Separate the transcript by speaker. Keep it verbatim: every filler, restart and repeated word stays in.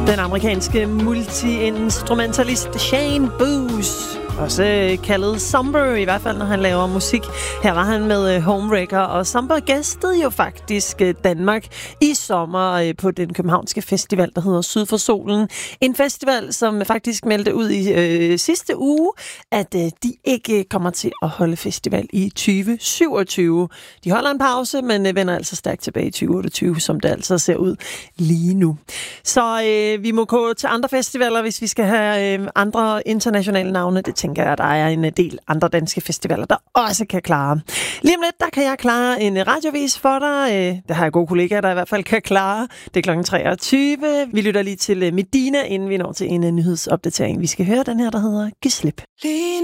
Speaker 1: Den amerikanske multi-instrumentalist Shane Boos, også kaldet Somber, i hvert fald når han laver musik. Her var han med Homewrecker, og Somber gæstede jo faktisk Danmark i sommer på den københavnske festival, der hedder Syd for Solen. En festival, som faktisk meldte ud i øh, sidste uge, at øh, de ikke kommer til at holde festival i tyve syvogtyve. De holder en pause, men øh, vender altså stærkt tilbage i tyve otteogtyve, som det altså ser ud lige nu. Så øh, vi må gå til andre festivaler, hvis vi skal have øh, andre internationale navne. Det tænker jeg, at der er en del andre danske festivaler, der også kan klare. Lige om lidt, der kan jeg klare en radiovis for dig. Øh, det har jeg gode kollegaer, der i hvert fald kan klare. Det er klokken treogtyve. Vi lytter lige til Medina, inden vi når til en nyhedsopdatering. Vi skal høre den her, der hedder Giv slip.
Speaker 2: Lige